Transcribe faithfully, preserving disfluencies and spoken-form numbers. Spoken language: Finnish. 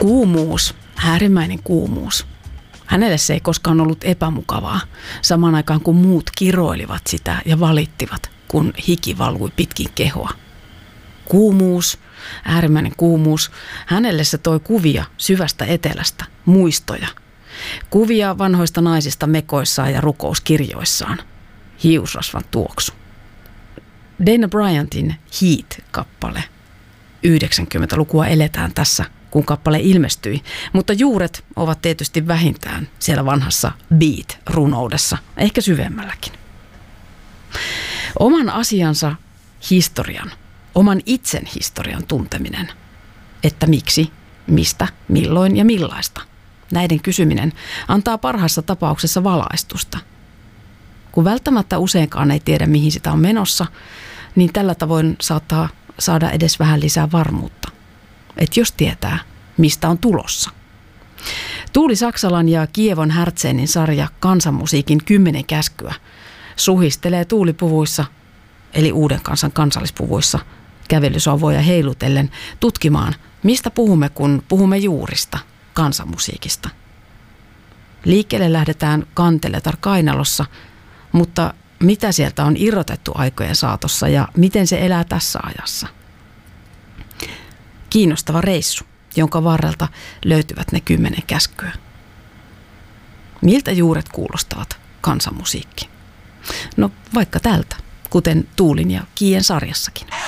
Kuumuus, äärimmäinen kuumuus. Hänelle se ei koskaan ollut epämukavaa, samaan aikaan kun muut kiroilivat sitä ja valittivat, kun hiki valui pitkin kehoa. Kuumuus, äärimmäinen kuumuus, hänelle se toi kuvia syvästä etelästä, muistoja. Kuvia vanhoista naisista mekoissaan ja rukouskirjoissaan. Hiusrasvan tuoksu. Dana Bryantin Heat-kappale. yhdeksänkymmentälukua eletään tässä, kun kappale ilmestyi, mutta juuret ovat tietysti vähintään siellä vanhassa beat-runoudessa, ehkä syvemmälläkin. Oman asiansa historian, oman itsen historian tunteminen, että miksi, mistä, milloin ja millaista. Näiden kysyminen antaa parhaassa tapauksessa valaistusta. Kun välttämättä useinkaan ei tiedä, mihin sitä on menossa, niin tällä tavoin saattaa saada edes vähän lisää varmuutta. Että jos tietää, mistä on tulossa. Tuuli Saksalan ja Kievon Härtsenin sarja Kansanmusiikin kymmenen käskyä suhistelee tuulipuvuissa, eli uuden kansan kansallispuvuissa, kävelysauvoja heilutellen tutkimaan, mistä puhumme, kun puhumme juurista, kansanmusiikista. Liikkeelle lähdetään Kanteletar kainalossa, mutta mitä sieltä on irrotettu aikojen saatossa ja miten se elää tässä ajassa? Kiinnostava reissu, jonka varrelta löytyvät ne kymmenen käskyä. Miltä juuret kuulostavat kansanmusiikki? No vaikka tältä, kuten Tuulin ja Kien sarjassakin.